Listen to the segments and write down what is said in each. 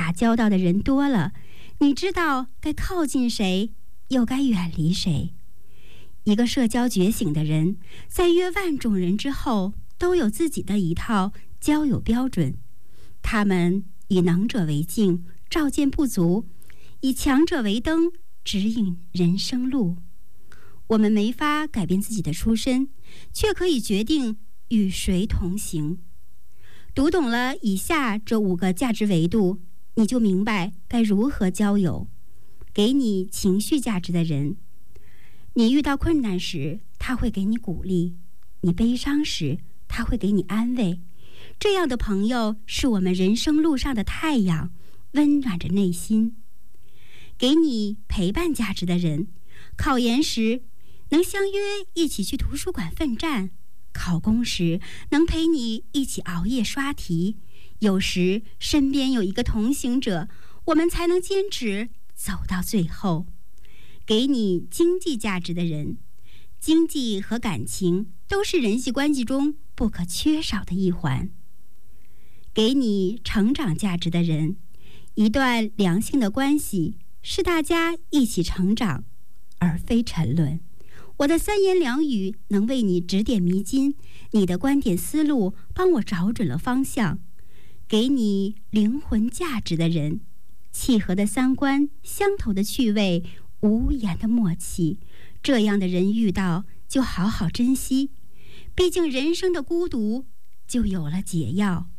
打交道的人多了，你知道该靠近谁，又该远离谁。一个社交觉醒的人，在约万众人之后，都有自己的一套交友标准。他们以能者为镜，照见不足；以强者为灯，指引人生路。我们没法改变自己的出身，却可以决定与谁同行。读懂了以下这5个价值维度，你就明白该如何交友。给你情绪价值的人，你遇到困难时，他会给你鼓励；你悲伤时，他会给你安慰。这样的朋友是我们人生路上的太阳，温暖着内心。给你陪伴价值的人，考研时能相约一起去图书馆奋战，考公时能陪你一起熬夜刷题。有时身边有一个同行者，我们才能坚持走到最后。给你经济价值的人，经济和感情都是人际关系中不可缺少的一环。给你成长价值的人，一段良性的关系是大家一起成长，而非沉沦。我的3言2语能为你指点迷津，你的观点思路帮我找准了方向。给你灵魂价值的人，契合的3观，相投的趣味，无言的默契。这样的人遇到就好好珍惜，毕竟人生的孤独就有了解药。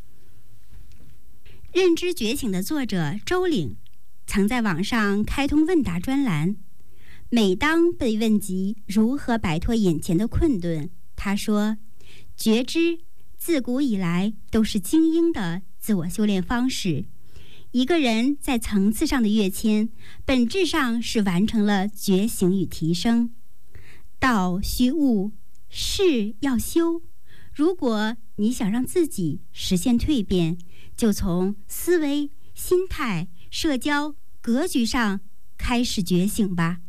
认知觉醒的作者周岭曾在网上开通问答专栏，每当被问及如何摆脱眼前的困顿，他说：觉知自古以来都是精英的自我修炼方式。一个人在层次上的跃迁，本质上是完成了觉醒与提升。道须悟，事要修。如果你想让自己实现蜕变，就从思维、心态、社交、格局上开始觉醒吧。